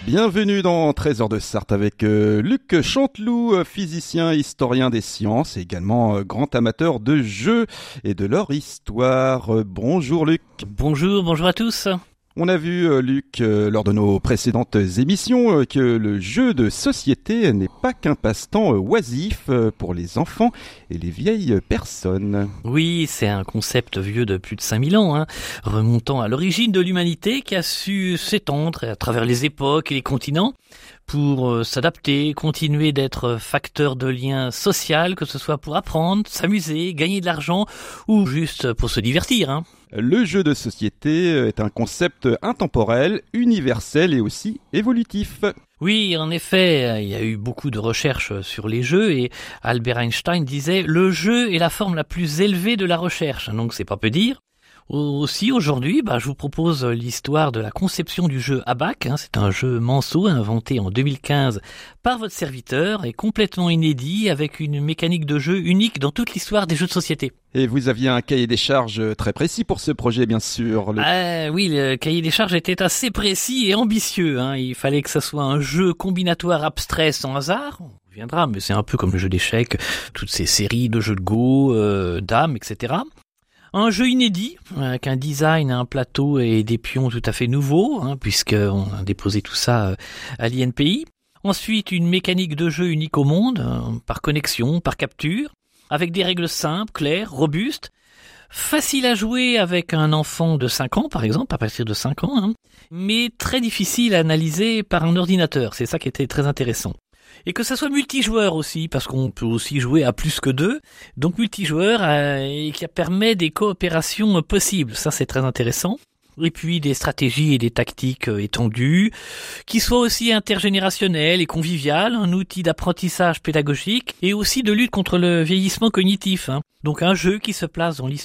Bienvenue dans Trésor de Sarthe avec Luc Chanteloup, physicien, historien des sciences et également grand amateur de jeux et de leur histoire. Bonjour Luc. Bonjour à tous. On a vu, Luc, lors de nos précédentes émissions, que le jeu de société n'est pas qu'un passe-temps oisif pour les enfants et les vieilles personnes. Oui, c'est un concept vieux de plus de 5000 ans, remontant à l'origine de l'humanité qui a su s'étendre à travers les époques et les continents pour s'adapter, continuer d'être facteur de lien social, que ce soit pour apprendre, s'amuser, gagner de l'argent ou juste pour se divertir. Le jeu de société est un concept intemporel, universel et aussi évolutif. Oui, en effet, il y a eu beaucoup de recherches sur les jeux et Albert Einstein disait « Le jeu est la forme la plus élevée de la recherche », donc c'est pas peu dire. Aussi aujourd'hui, je vous propose l'histoire de la conception du jeu Abac. C'est un jeu Manceau inventé en 2015 par votre serviteur et complètement inédit avec une mécanique de jeu unique dans toute l'histoire des jeux de société. Et vous aviez un cahier des charges très précis pour ce projet, bien sûr. Oui, le cahier des charges était assez précis et ambitieux. Il fallait que ça soit un jeu combinatoire abstrait sans hasard. On reviendra, mais c'est un peu comme le jeu d'échecs, toutes ces séries de jeux de Go, dames, etc. Un jeu inédit, avec un design, un plateau et des pions tout à fait nouveaux, puisqu'on a déposé tout ça à l'INPI. Ensuite, une mécanique de jeu unique au monde, par connexion, par capture, avec des règles simples, claires, robustes, facile à jouer avec un enfant de 5 ans, par exemple, à partir de 5 ans, mais très difficile à analyser par un ordinateur. C'est ça qui était très intéressant. Et que ça soit multijoueur aussi, parce qu'on peut aussi jouer à plus que 2, donc multijoueur et qui permet des coopérations possibles, ça c'est très intéressant. Et puis des stratégies et des tactiques étendues, qui soient aussi intergénérationnelles et conviviales, un outil d'apprentissage pédagogique et aussi de lutte contre le vieillissement cognitif. Donc un jeu qui se place dans l'histoire